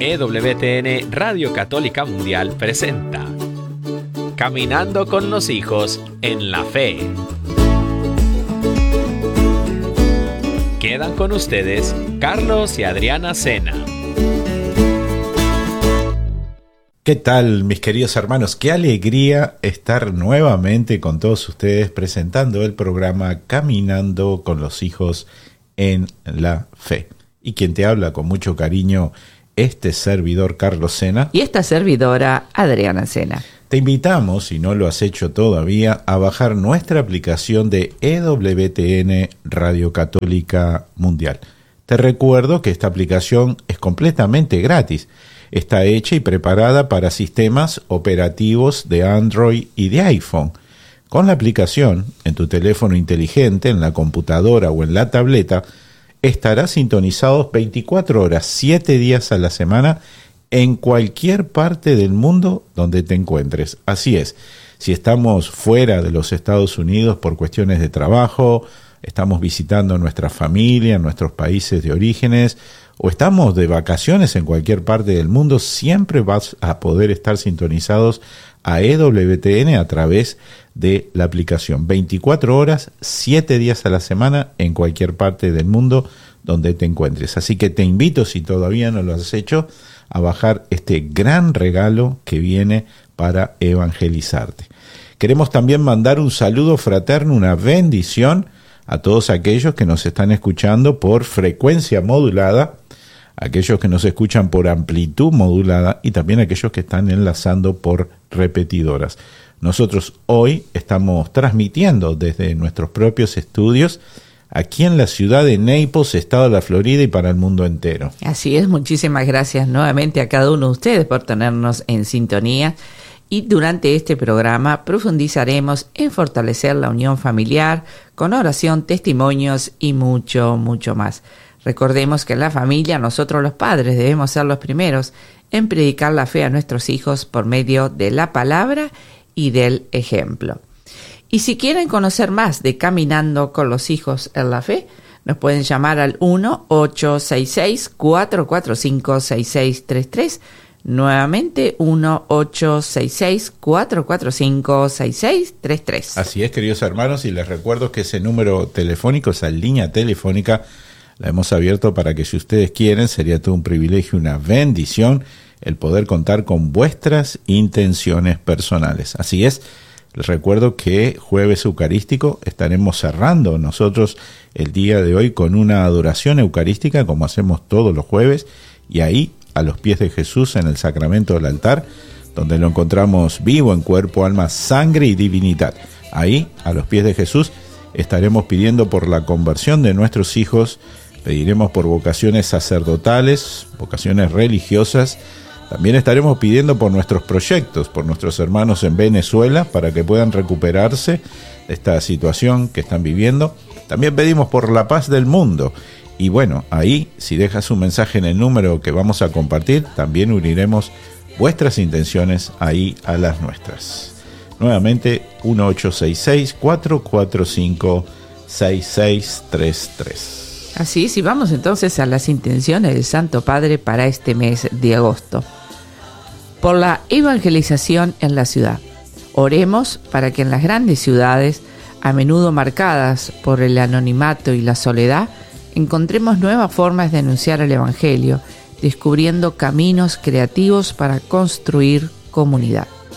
EWTN Radio Católica Mundial presenta Caminando con los hijos en la fe. Quedan con ustedes Carlos y Adriana Sena. ¿Qué tal, mis queridos hermanos? Qué alegría estar nuevamente con todos ustedes presentando el programa Caminando con los hijos en la fe. Y quien te habla con mucho cariño, este servidor Carlos Sena. Y esta servidora Adriana Sena. Te invitamos, si no lo has hecho todavía, a bajar nuestra aplicación de EWTN Radio Católica Mundial. Te recuerdo que esta aplicación es completamente gratis. Está hecha y preparada para sistemas operativos de Android y de iPhone. Con la aplicación, en tu teléfono inteligente, en la computadora o en la tableta, estarás sintonizado 24 horas, 7 días a la semana, en cualquier parte del mundo donde te encuentres. Así es, si estamos fuera de los Estados Unidos por cuestiones de trabajo, estamos visitando nuestra familia, nuestros países de orígenes, o estamos de vacaciones en cualquier parte del mundo, siempre vas a poder estar sintonizados a EWTN a través de la aplicación. 24 horas, 7 días a la semana, en cualquier parte del mundo donde te encuentres. Así que te invito, si todavía no lo has hecho, a bajar este gran regalo que viene para evangelizarte. Queremos también mandar un saludo fraterno, una bendición a todos aquellos que nos están escuchando por frecuencia modulada, aquellos que nos escuchan por amplitud modulada y también aquellos que están enlazando por repetidoras. Nosotros hoy estamos transmitiendo desde nuestros propios estudios aquí en la ciudad de Naples, estado de la Florida, y para el mundo entero. Así es, muchísimas gracias nuevamente a cada uno de ustedes por tenernos en sintonía. Y durante este programa profundizaremos en fortalecer la unión familiar con oración, testimonios y mucho, mucho más. Recordemos que en la familia nosotros los padres debemos ser los primeros en predicar la fe a nuestros hijos por medio de la palabra y del ejemplo. Y si quieren conocer más de Caminando con los hijos en la fe, nos pueden llamar al 1-866-445-6633. Nuevamente, 1-866-445-6633. Así es, queridos hermanos, y les recuerdo que ese número telefónico, esa línea telefónica, la hemos abierto para que, si ustedes quieren, sería todo un privilegio, una bendición, el poder contar con vuestras intenciones personales. Así es, les recuerdo que jueves eucarístico estaremos cerrando nosotros el día de hoy con una adoración eucarística, como hacemos todos los jueves, y ahí, a los pies de Jesús, en el sacramento del altar, donde lo encontramos vivo en cuerpo, alma, sangre y divinidad. Ahí, a los pies de Jesús, estaremos pidiendo por la conversión de nuestros hijos, pediremos por vocaciones sacerdotales, vocaciones religiosas. También estaremos pidiendo por nuestros proyectos, por nuestros hermanos en Venezuela, para que puedan recuperarse de esta situación que están viviendo. También pedimos por la paz del mundo. Y bueno, ahí, si dejas un mensaje en el número que vamos a compartir, también uniremos vuestras intenciones ahí a las nuestras. Nuevamente, 1-866-445-6633. Así es, y vamos entonces a las intenciones del Santo Padre para este mes de agosto. Por la evangelización en la ciudad. Oremos para que en las grandes ciudades, a menudo marcadas por el anonimato y la soledad, encontremos nuevas formas de anunciar el Evangelio, descubriendo caminos creativos para construir comunidad.